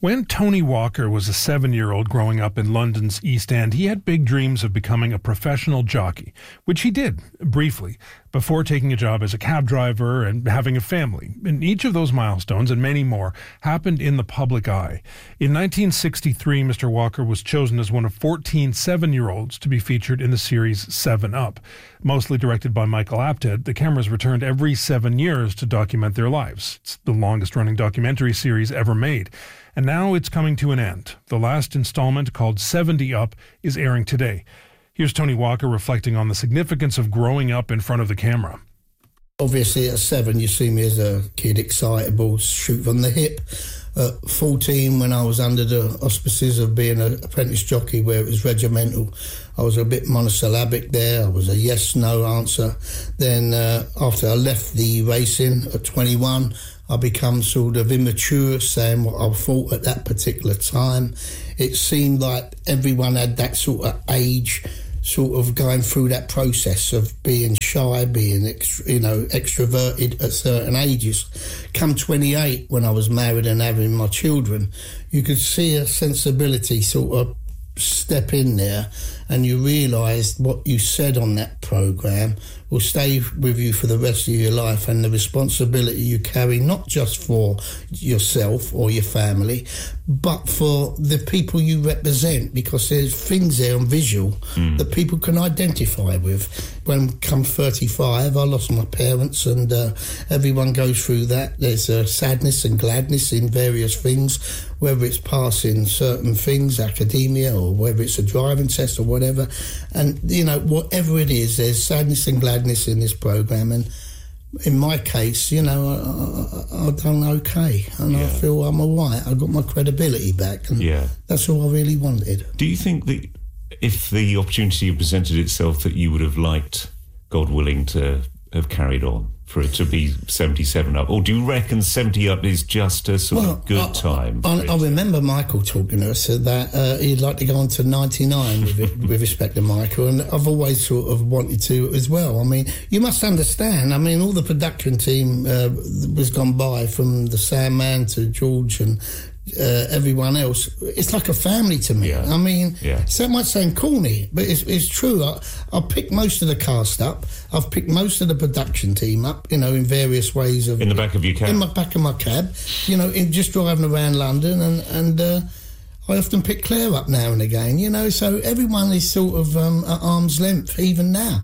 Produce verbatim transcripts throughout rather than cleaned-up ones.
When Tony Walker was a seven-year-old growing up in London's East End, he had big dreams of becoming a professional jockey, which he did, briefly, before taking a job as a cab driver and having a family. And each of those milestones, and many more, happened in the public eye. In nineteen sixty-three, Mister Walker was chosen as one of fourteen seven-year-olds to be featured in the series Seven Up. Mostly directed by Michael Apted, the cameras returned every seven years to document their lives. It's the longest-running documentary series ever made. And now it's coming to an end. The last installment, called seventy Up, is airing today. Here's Tony Walker reflecting on the significance of growing up in front of the camera. Obviously, at seven, you see me as a kid, excitable, shoot from the hip. At fourteen, when I was under the auspices of being an apprentice jockey where it was regimental, I was a bit monosyllabic there. I was a yes-no answer. Then uh, after I left the racing at twenty-one, I become sort of immature, saying what I thought at that particular time. It seemed like everyone had that sort of age, sort of going through that process of being shy, being ex- you know extroverted at certain ages. Come twenty-eight, when I was married and having my children, you could see a sensibility sort of step in there, and you realised what you said on that programme will stay with you for the rest of your life, and the responsibility you carry not just for yourself or your family, but for the people you represent, because there's things there on visual mm. that people can identify with. When come thirty-five, I lost my parents, and uh, everyone goes through that. There's uh, sadness and gladness in various things, whether it's passing certain things, academia, or whether it's a driving test or whatever. And, you know, whatever it is, there's sadness and gladness in this programme. And in my case, you know, I, I, I've done okay, and yeah. I feel I'm all right. I got my credibility back, and yeah. that's all I really wanted. Do you think that if the opportunity presented itself that you would have liked, God willing, to have carried on, for it to be seventy-seven up? Or do you reckon seventy up is just a sort well, of good I, time? I, I remember Michael talking to us that uh, he'd like to go on to ninety-nine with, it, with respect to Michael, and I've always sort of wanted to as well. I mean, you must understand, I mean, all the production team uh, was gone by, from the Sandman to George and Uh, everyone else. It's like a family to me. Yeah. I mean, yeah. so much saying corny, but it's, it's true. I, I picked most of the cast up. I've picked most of the production team up, you know, in various ways. Of in the back of your cab? In the back of my cab, you know, in just driving around London, and, and uh, I often pick Claire up now and again, you know, so everyone is sort of um, at arm's length, even now.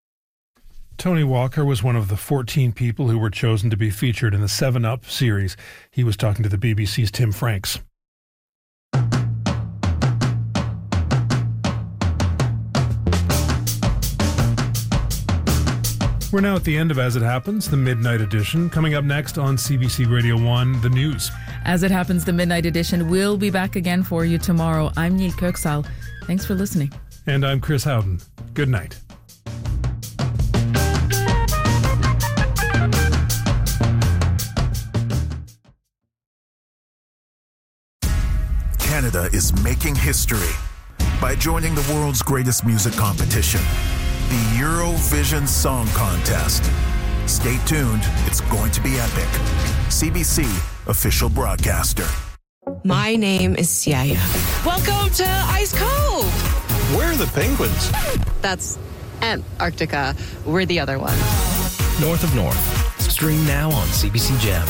Tony Walker was one of the fourteen people who were chosen to be featured in the Seven Up series. He was talking to the B B C's Tim Franks. We're now at the end of As It Happens, the Midnight Edition. Coming up next on C B C Radio one, the news. As It Happens, the Midnight Edition will be back again for you tomorrow. I'm Neil Kirksall. Thanks for listening. And I'm Chris Howden. Good night. Canada is making history by joining the world's greatest music competition, the Eurovision Song Contest. Stay tuned, it's going to be epic. C B C, official broadcaster. My name is Siaya. Welcome to Ice Cove. Where are the penguins? That's Antarctica. We're the other one. North of North. Stream now on C B C Gem.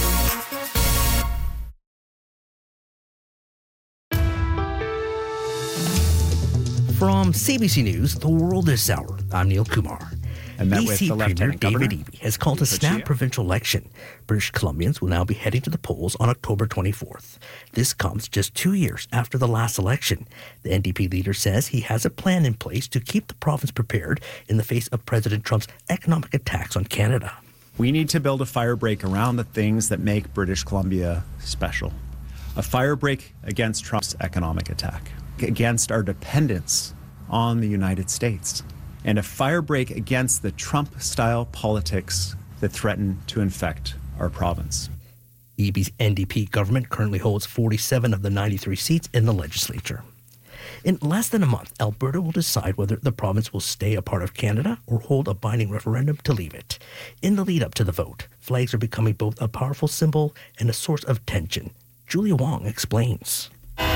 From C B C News, The World This Hour, I'm Neil Kumar. And B C Premier David Eby has called a snap provincial election. British Columbians will now be heading to the polls on October twenty-fourth. This comes just two years after the last election. The N D P leader says he has a plan in place to keep the province prepared in the face of President Trump's economic attacks on Canada. We need to build a firebreak around the things that make British Columbia special. A firebreak against Trump's economic attack, against our dependence on the United States, and a firebreak against the Trump-style politics that threaten to infect our province. Eby's N D P government currently holds forty-seven of the ninety-three seats in the legislature. In less than a month, Alberta will decide whether the province will stay a part of Canada or hold a binding referendum to leave it. In the lead up to the vote, flags are becoming both a powerful symbol and a source of tension. Julia Wong explains.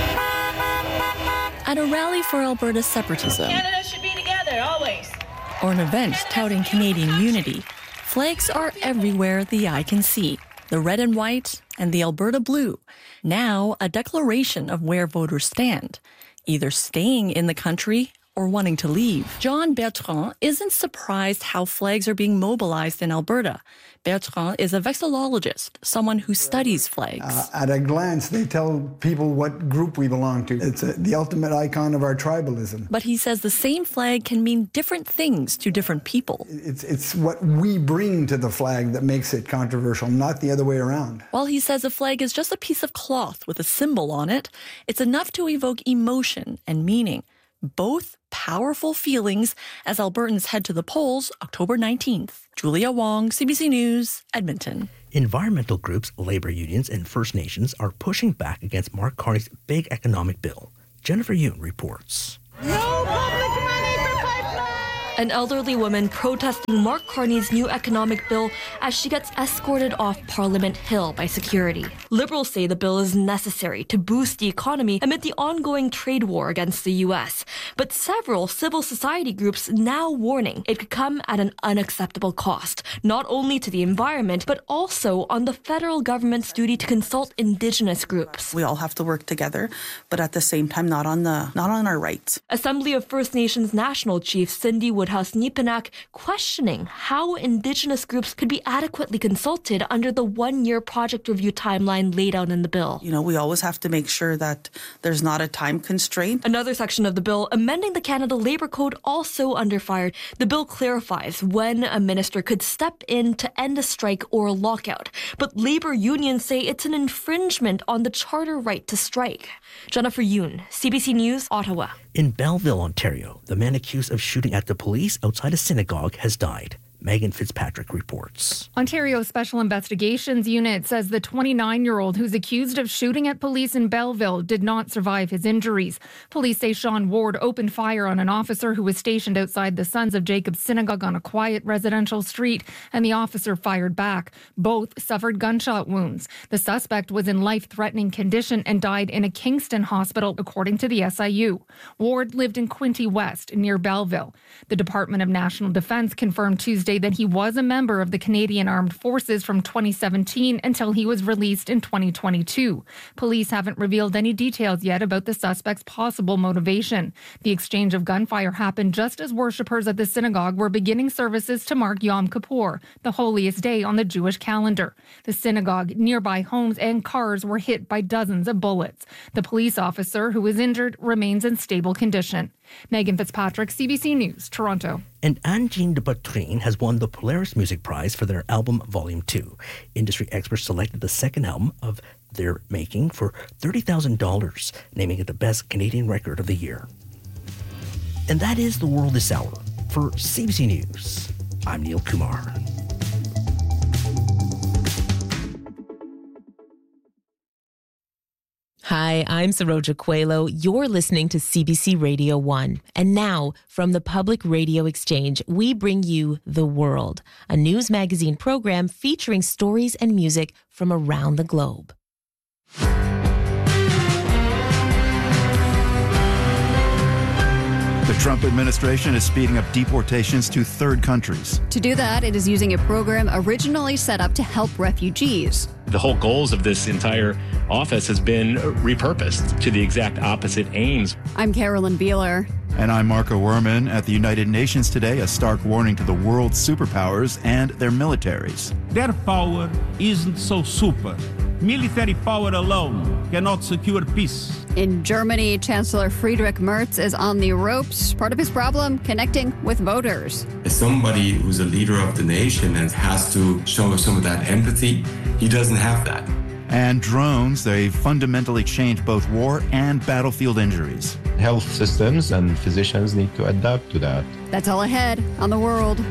At a rally for Alberta separatism, Canada should be together, always. Or an event touting Canadian unity, flags are everywhere the eye can see. The red and white and the Alberta blue. Now a declaration of where voters stand, either staying in the country or wanting to leave. John Bertrand isn't surprised how flags are being mobilized in Alberta. Bertrand is a vexillologist, someone who studies flags. Uh, at a glance, they tell people what group we belong to. It's a, the ultimate icon of our tribalism. But he says the same flag can mean different things to different people. It's, it's what we bring to the flag that makes it controversial, not the other way around. While he says a flag is just a piece of cloth with a symbol on it, it's enough to evoke emotion and meaning. Both powerful feelings as Albertans head to the polls October nineteenth. Julia Wong, C B C News, Edmonton. Environmental groups, labor unions, and First Nations are pushing back against Mark Carney's big economic bill. Jennifer Yoon reports. No public money for pipeline! An elderly woman protesting Mark Carney's new economic bill as she gets escorted off Parliament Hill by security. Liberals say the bill is necessary to boost the economy amid the ongoing trade war against the U S. But several civil society groups now warning it could come at an unacceptable cost, not only to the environment, but also on the federal government's duty to consult Indigenous groups. We all have to work together, but at the same time, not on the not on our rights. Assembly of First Nations National Chief Cindy Woodhouse-Nipinak questioning how Indigenous groups could be adequately consulted under the one-year project review timeline laid out in the bill. You know, we always have to make sure that there's not a time constraint. Another section of the bill, amending the Canada Labour Code, also under fire. The bill clarifies when a minister could step in to end a strike or a lockout. But labour unions say it's an infringement on the charter right to strike. Jennifer Yoon, C B C News, Ottawa. In Belleville, Ontario, the man accused of shooting at the police outside a synagogue has died. Megan Fitzpatrick reports. Ontario Special Investigations Unit says the twenty-nine-year-old who's accused of shooting at police in Belleville did not survive his injuries. Police say Sean Ward opened fire on an officer who was stationed outside the Sons of Jacob Synagogue on a quiet residential street, and the officer fired back. Both suffered gunshot wounds. The suspect was in life-threatening condition and died in a Kingston hospital, according to the S I U. Ward lived in Quinte West, near Belleville. The Department of National Defence confirmed Tuesday that he was a member of the Canadian Armed Forces from twenty seventeen until he was released in twenty twenty-two. Police haven't revealed any details yet about the suspect's possible motivation. The exchange of gunfire happened just as worshippers at the synagogue were beginning services to mark Yom Kippur, the holiest day on the Jewish calendar. The synagogue, nearby homes, and cars were hit by dozens of bullets. The police officer who was injured remains in stable condition. Megan Fitzpatrick, C B C News, Toronto. And Anne-Jean de Bottrine has won the Polaris Music Prize for their album Volume two. Industry experts selected the second album of their making for thirty thousand dollars, naming it the best Canadian record of the year. And that is The World This Hour. For C B C News, I'm Neil Kumar. Hi, I'm Saroja Coelho. You're listening to C B C Radio one. And now, from the Public Radio Exchange, we bring you The World, a news magazine program featuring stories and music from around the globe. The Trump administration is speeding up deportations to third countries. To do that, it is using a program originally set up to help refugees. The whole goals of this entire office has been repurposed to the exact opposite aims. I'm Carolyn Beeler. And I'm Marco Werman. At the United Nations today, a stark warning to the world's superpowers and their militaries. Their power isn't so super. Military power alone cannot secure peace. In Germany, Chancellor Friedrich Merz is on the ropes. Part of his problem, connecting with voters. As somebody who's a leader of the nation and has to show some of that empathy, he doesn't have that. And drones, they fundamentally change both war and battlefield injuries. Health systems and physicians need to adapt to that. That's all ahead on The World.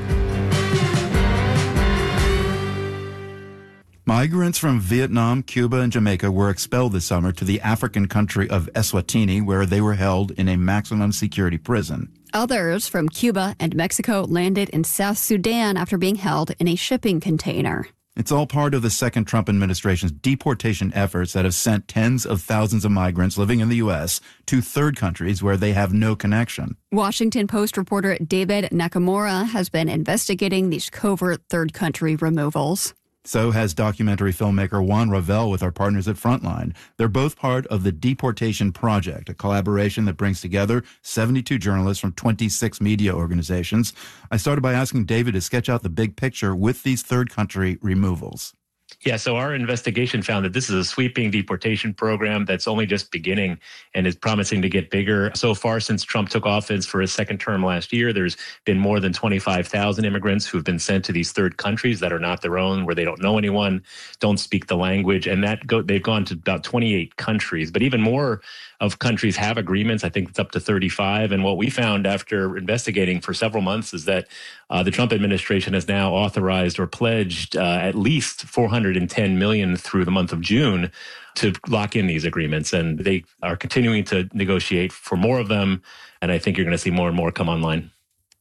Migrants from Vietnam, Cuba, and Jamaica were expelled this summer to the African country of Eswatini, where they were held in a maximum security prison. Others from Cuba and Mexico landed in South Sudan after being held in a shipping container. It's all part of the second Trump administration's deportation efforts that have sent tens of thousands of migrants living in the U S to third countries where they have no connection. Washington Post reporter David Nakamura has been investigating these covert third country removals. So has documentary filmmaker Juan Ravel with our partners at Frontline. They're both part of the Deportation Project, a collaboration that brings together seventy-two journalists from twenty-six media organizations. I started by asking David to sketch out the big picture with these third country removals. Yeah, so our investigation found that this is a sweeping deportation program that's only just beginning and is promising to get bigger. So far, since Trump took office for his second term last year, there's been more than twenty-five thousand immigrants who have been sent to these third countries that are not their own, where they don't know anyone, don't speak the language, and that go, they've gone to about twenty-eight countries. But even more of countries have agreements. I think it's up to thirty-five. And what we found after investigating for several months is that uh, the Trump administration has now authorized or pledged uh, at least four hundred ten million dollars through the month of June to lock in these agreements. And they are continuing to negotiate for more of them. And I think you're going to see more and more come online.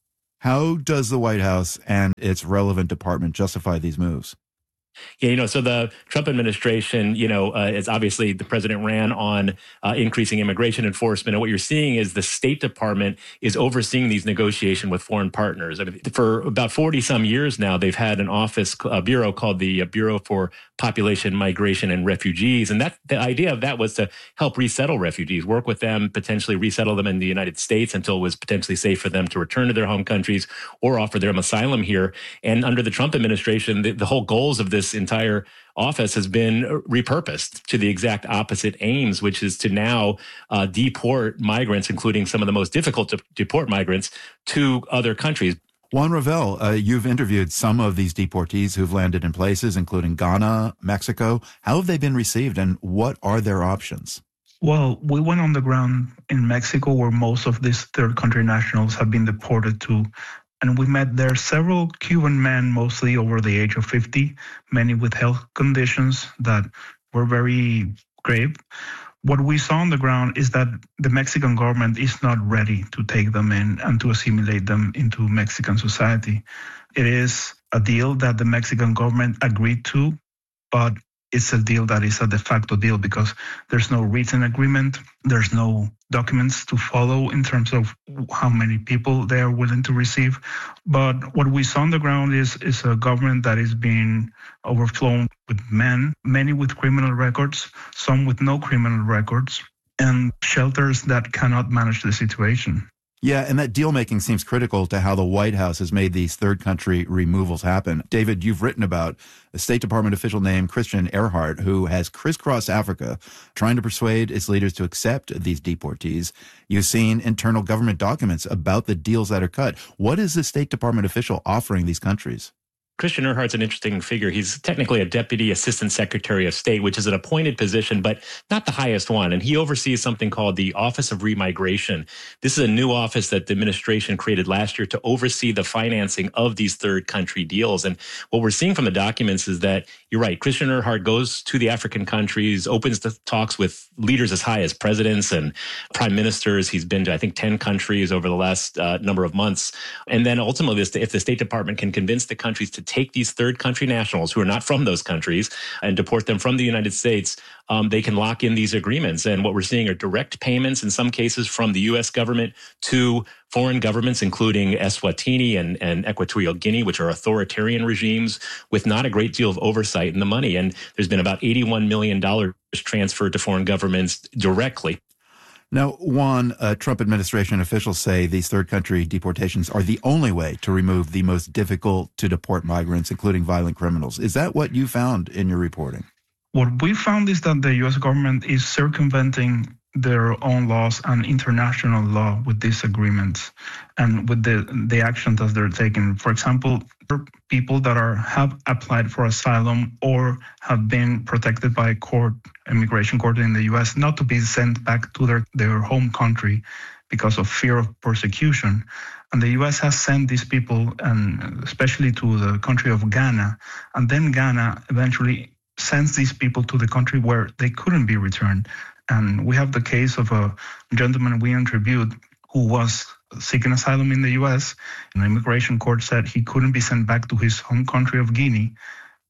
How does the White House and its relevant department justify these moves? Yeah, you know, so the Trump administration, you know, uh, is obviously the president ran on uh, increasing immigration enforcement. And what you're seeing is the State Department is overseeing these negotiations with foreign partners. I mean, for about forty some years now, they've had an office, a bureau called the Bureau for Population, Migration and Refugees. And that the idea of that was to help resettle refugees, work with them, potentially resettle them in the United States until it was potentially safe for them to return to their home countries or offer them asylum here. And under the Trump administration, the, the whole goals of this entire office has been repurposed to the exact opposite aims, which is to now uh, deport migrants, including some of the most difficult to deport migrants, to other countries. Juan Ravel, uh, you've interviewed some of these deportees who've landed in places, including Ghana, Mexico. How have they been received, and what are their options? Well, we went on the ground in Mexico, where most of these third country nationals have been deported to. And we met there several Cuban men, mostly over the age of fifty, many with health conditions that were very grave. What we saw on the ground is that the Mexican government is not ready to take them in and to assimilate them into Mexican society. It is a deal that the Mexican government agreed to, but it's a deal that is a de facto deal because there's no written agreement, there's no documents to follow in terms of how many people they are willing to receive. But what we saw on the ground is, is a government that is being overflown with men, many with criminal records, some with no criminal records, and shelters that cannot manage the situation. Yeah, and that deal-making seems critical to how the White House has made these third country removals happen. David, you've written about a State Department official named Christian Ehrhardt, who has crisscrossed Africa, trying to persuade its leaders to accept these deportees. You've seen internal government documents about the deals that are cut. What is the State Department official offering these countries? Christian Ehrhardt's an interesting figure. He's technically a Deputy Assistant Secretary of State, which is an appointed position, but not the highest one. And he oversees something called the Office of Remigration. This is a new office that the administration created last year to oversee the financing of these third country deals. And what we're seeing from the documents is that, you're right, Christian Ehrhardt goes to the African countries, opens the talks with leaders as high as presidents and prime ministers. He's been to, I think, ten countries over the last uh, number of months. And then ultimately, if the State Department can convince the countries to take these third country nationals who are not from those countries and deport them from the United States, um, they can lock in these agreements. And what we're seeing are direct payments in some cases from the U S government to foreign governments, including Eswatini and, and Equatorial Guinea, which are authoritarian regimes with not a great deal of oversight in the money. And there's been about eighty-one million dollars transferred to foreign governments directly. Now, Juan, uh, Trump administration officials say these third country deportations are the only way to remove the most difficult to deport migrants, including violent criminals. Is that what you found in your reporting? What we found is that the U S government is circumventing their own laws and international law with these agreements and with the the actions that they're taking. For example, people that are have applied for asylum or have been protected by a court, immigration court in the U S, not to be sent back to their, their home country because of fear of persecution. And the U S has sent these people, and especially to the country of Ghana, and then Ghana eventually sends these people to the country where they couldn't be returned. And we have the case of a gentleman we interviewed who was seeking asylum in the U S, and the immigration court said he couldn't be sent back to his home country of Guinea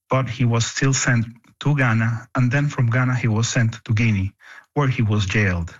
but he was still sent to Ghana, and then from Ghana he was sent to Guinea, where he was jailed.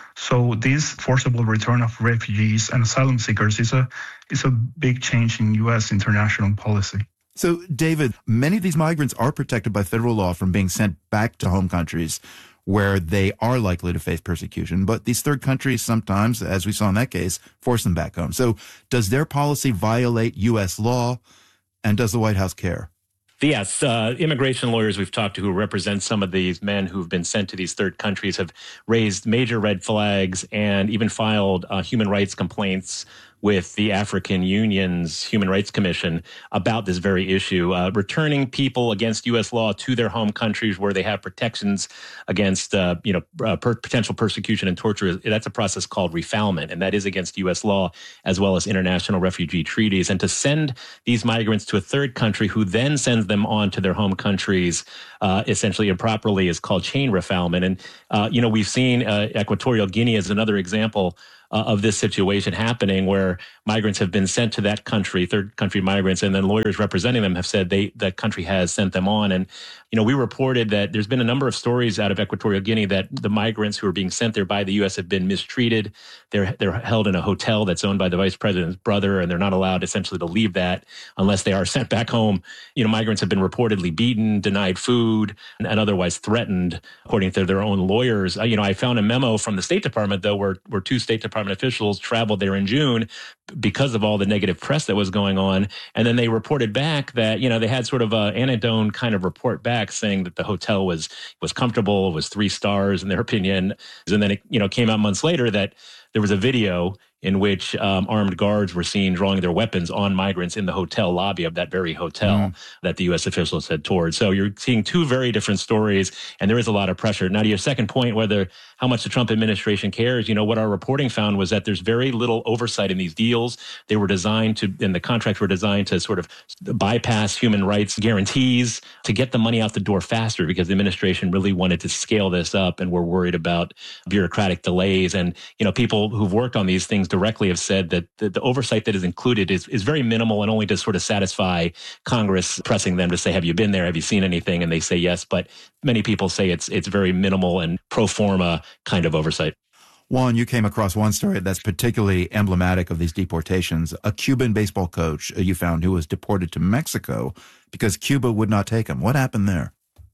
So this forcible return of refugees and asylum seekers is a is a big change in U S international policy. So, David, many of these migrants are protected by federal law from being sent back to home countries where they are likely to face persecution. But these third countries sometimes, as we saw in that case, force them back home. So does their policy violate U S law, and does the White House care? Yes, uh, immigration lawyers we've talked to who represent some of these men who've been sent to these third countries have raised major red flags and even filed uh, human rights complaints with the African Union's Human Rights Commission about this very issue. Uh, returning people against U S law to their home countries where they have protections against uh, you know, uh, per- potential persecution and torture, that's a process called refoulement, and that is against U S law as well as international refugee treaties. And to send these migrants to a third country who then sends them on to their home countries uh, essentially improperly is called chain refoulement. And, uh, you know, we've seen uh, Equatorial Guinea as another example Uh, of this situation happening, where migrants have been sent to that country, third country migrants, and then lawyers representing them have said they that country has sent them on. And, you know, we reported that there's been a number of stories out of Equatorial Guinea that the migrants who are being sent there by the U S have been mistreated. They're they're held in a hotel that's owned by the vice president's brother, and they're not allowed essentially to leave that unless they are sent back home. You know, migrants have been reportedly beaten, denied food, and, and otherwise threatened, according to their own lawyers. Uh, you know, I found a memo from the State Department, though, where, where two State Department officials traveled there in June because of all the negative press that was going on. And then they reported back that, you know, they had sort of an anecdote kind of report back saying that the hotel was was comfortable, was three stars in their opinion. And then it, you know, came out months later that there was a video in which um, armed guards were seen drawing their weapons on migrants in the hotel lobby of that very hotel mm. that the U S officials had toured. So you're seeing two very different stories, and there is a lot of pressure. Now, to your second point, whether how much the Trump administration cares, you know, what our reporting found was that there's very little oversight in these deals. They were designed to, and the contracts were designed to sort of bypass human rights guarantees to get the money out the door faster, because the administration really wanted to scale this up and were worried about bureaucratic delays. And, you know, people who've worked on these things directly have said that the, the oversight that is included is, is very minimal and only to sort of satisfy Congress pressing them to say, have you been there? Have you seen anything? And they say yes, but many people say it's it's very minimal and pro forma kind of oversight. Juan, you came across one story that's particularly emblematic of these deportations. A Cuban baseball coach you found who was deported to Mexico because Cuba would not take him. What happened there?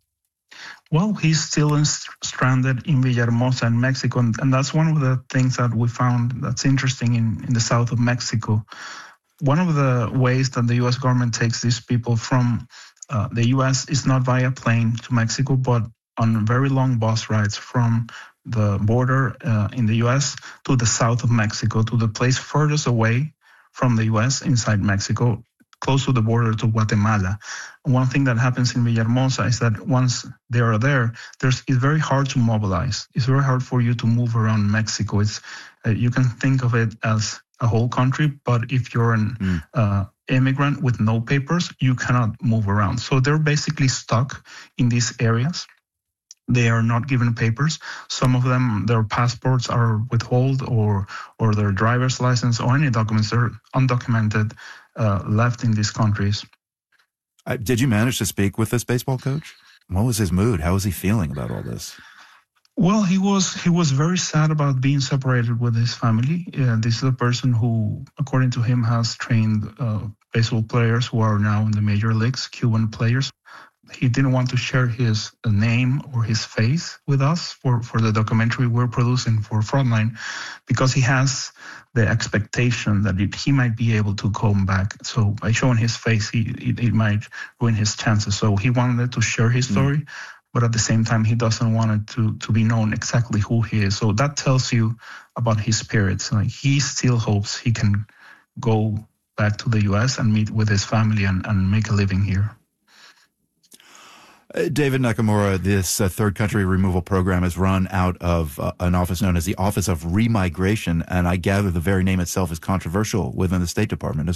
Well, he's still in, stranded in Villahermosa in Mexico, and, and that's one of the things that we found that's interesting in, in the south of Mexico. One of the ways that the U S government takes these people from uh, the U S is not via plane to Mexico, but on very long bus rides from the border uh, in the U S to the south of Mexico, to the place furthest away from the U S inside Mexico, close to the border to Guatemala. One thing that happens in Villahermosa is that once they are there, there's, it's very hard to mobilize. It's very hard for you to move around Mexico. It's uh, you can think of it as a whole country, but if you're an mm. uh, immigrant with no papers, you cannot move around. So they're basically stuck in these areas. They are not given papers. Some of them, their passports are withheld, or or their driver's license or any documents. They're undocumented, uh, left in these countries. Uh, did you manage to speak with this baseball coach? What was his mood? How was he feeling about all this? Well, he was he was very sad about being separated with his family. Uh, this is a person who, according to him, has trained uh, baseball players who are now in the major leagues, Cuban players. He didn't want to share his name or his face with us for, for the documentary we're producing for Frontline, because he has the expectation that it, he might be able to come back. So by showing his face, he it, it might ruin his chances. So he wanted to share his story, mm. but at the same time, he doesn't want it to, to be known exactly who he is. So that tells you about his spirits. Like, he still hopes he can go back to the U S and meet with his family and, and make a living here. Uh, David Nakamura, this uh, third country removal program is run out of uh, an office known as the Office of Remigration, and I gather the very name itself is controversial within the State Department, isn't it?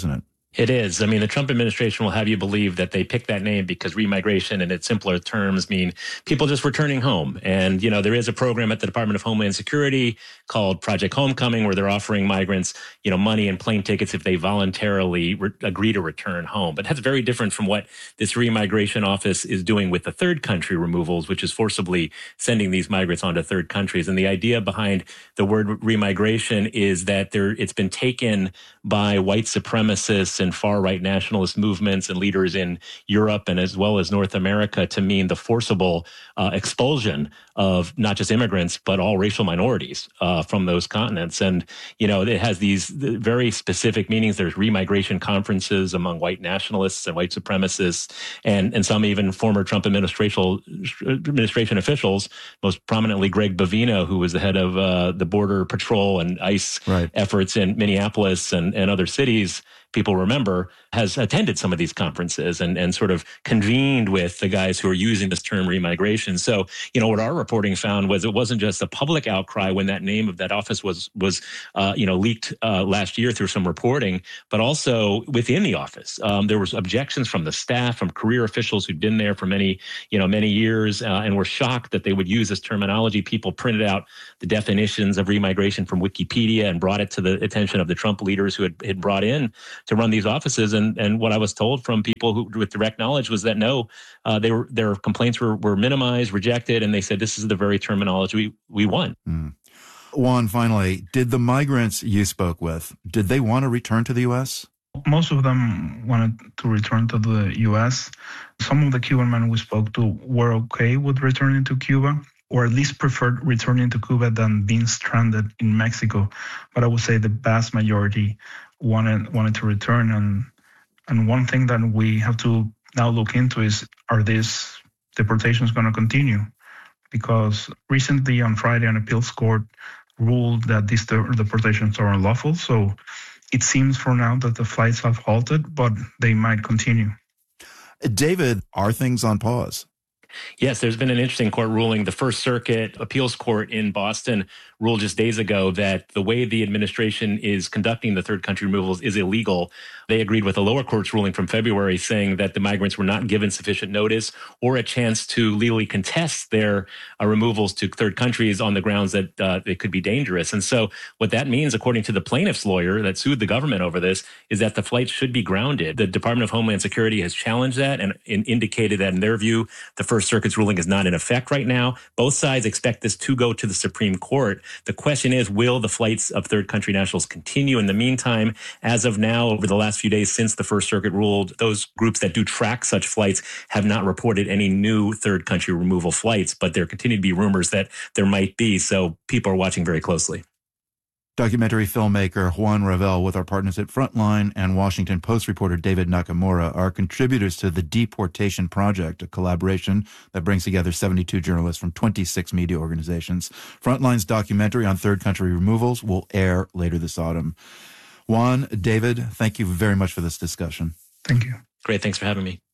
It is. I mean, the Trump administration will have you believe that they picked that name because remigration in its simpler terms mean people just returning home. And, you know, there is a program at the Department of Homeland Security called Project Homecoming where they're offering migrants, you know, money and plane tickets if they voluntarily re- agree to return home. But that's very different from what this remigration office is doing with the third country removals, which is forcibly sending these migrants onto third countries. And the idea behind the word remigration is that there it's been taken by white supremacists and far-right nationalist movements and leaders in Europe and as well as North America to mean the forcible uh, expulsion of not just immigrants, but all racial minorities uh, from those continents. And, you know, it has these very specific meanings. There's remigration conferences among white nationalists and white supremacists and, and some even former Trump administration, administration officials, most prominently Greg Bovino, who was the head of uh, the Border Patrol and ICE right. efforts in Minneapolis and, and other cities. People remember, has attended some of these conferences and, and sort of convened with the guys who are using this term remigration. So, you know, what our reporting found was it wasn't just a public outcry when that name of that office was, was uh, you know, leaked uh, last year through some reporting, but also within the office. Um, there was objections from the staff, from career officials who'd been there for many, you know, many years uh, and were shocked that they would use this terminology. People printed out the definitions of remigration from Wikipedia and brought it to the attention of the Trump leaders who had, had brought in to run these offices. And, and what I was told from people who with direct knowledge was that no, uh, they were, their complaints were, were minimized, rejected, and they said this is the very terminology we, we want. Mm. Juan, finally, did the migrants you spoke with, did they want to return to the U S? Most of them wanted to return to the U S. Some of the Cuban men we spoke to were okay with returning to Cuba, or at least preferred returning to Cuba than being stranded in Mexico. But I would say the vast majority wanted wanted to return. And and one thing that we have to now look into is, are these deportations going to continue? Because recently on Friday, an appeals court ruled that these deportations are unlawful. So it seems for now that the flights have halted, but they might continue. David, are things on pause? Yes, there's been an interesting court ruling. The First Circuit Appeals Court in Boston ruled just days ago that the way the administration is conducting the third country removals is illegal. They agreed with the lower court's ruling from February saying that the migrants were not given sufficient notice or a chance to legally contest their uh, removals to third countries on the grounds that uh, it could be dangerous. And so what that means, according to the plaintiff's lawyer that sued the government over this, is that the flights should be grounded. The Department of Homeland Security has challenged that and, and indicated that in their view, the First Circuit's ruling is not in effect right now. Both sides expect this to go to the Supreme Court. The question is, will the flights of third country nationals continue? In the meantime, as of now, over the last few days since the First Circuit ruled, those groups that do track such flights have not reported any new third country removal flights, but there continue to be rumors that there might be. So people are watching very closely. Documentary filmmaker Juan Ravel with our partners at Frontline and Washington Post reporter David Nakamura are contributors to the Deportation Project, a collaboration that brings together seventy-two journalists from twenty-six media organizations. Frontline's documentary on third country removals will air later this autumn. Juan, David, thank you very much for this discussion. Thank you. Great. Thanks for having me.